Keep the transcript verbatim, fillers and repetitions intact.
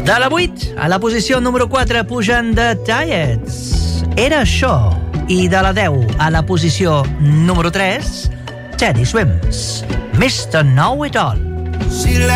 De la vuit a la posició número quatre pugen The Tides. Era això. I de la deu a la posició número tres, Teddy Swims. mister Know It All.